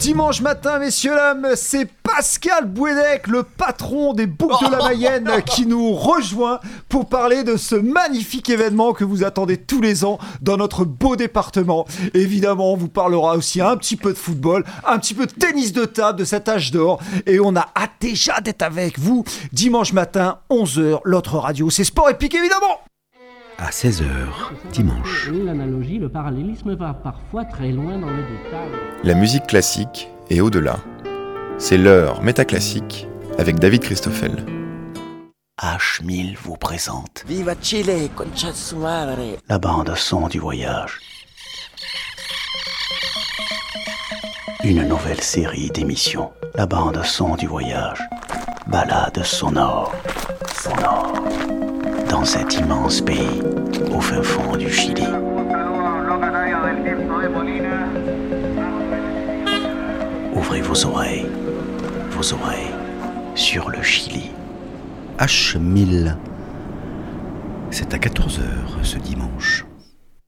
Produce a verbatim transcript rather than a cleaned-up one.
Dimanche matin, messieurs, dames, c'est Pascal Bouédec, le patron des Boucles de la Mayenne, qui nous rejoint pour parler de ce magnifique événement que vous attendez tous les ans dans notre beau département. Évidemment, on vous parlera aussi un petit peu de football, un petit peu de tennis de table, de cet âge d'or. Et on a hâte déjà d'être avec vous dimanche matin, onze heures. L'autre radio, c'est Sport Épique, évidemment. À seize heures, dimanche. L'analogie, le parallélisme va parfois très loin dans le détail. La musique classique et au-delà. C'est l'heure métaclassique avec David Christoffel. H mille vous présente Viva Chile, concha su madre. la bande son du voyage. Une nouvelle série d'émissions. La bande son du voyage. Balade sonore. Sonore. Dans cet immense pays, au fin fond du Chili. Ouvrez vos oreilles, vos oreilles sur le Chili. H mille. C'est à quatorze heures ce dimanche.